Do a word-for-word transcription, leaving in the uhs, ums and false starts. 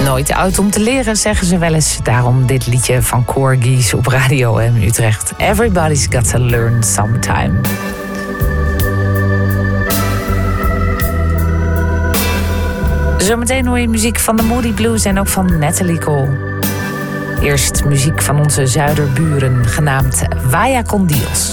nooit oud om te leren, zeggen ze wel eens. Daarom dit liedje van Corgis op Radio M Utrecht. Everybody's got to learn sometime. Zometeen hoor je muziek van de Moody Blues en ook van Natalie Cole. Eerst muziek van onze zuiderburen, genaamd Vaya con Dios.